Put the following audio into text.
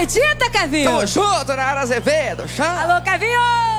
acredita, Kevinho? Tamo junto, Nara Azevedo. Chama. Alô, Kevinho!